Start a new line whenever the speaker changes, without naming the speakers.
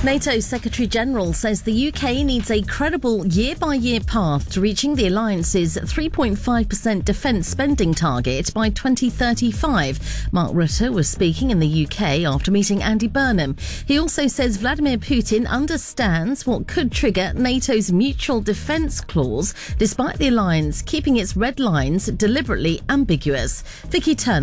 NATO's Secretary-General says the UK needs a credible year-by-year path to reaching the alliance's 3.5% defence spending target by 2035. Mark Rutte was speaking in the UK after meeting Andy Burnham. He also says Vladimir Putin understands what could trigger NATO's mutual defence clause, despite the alliance keeping its red lines deliberately ambiguous. Vicky Turner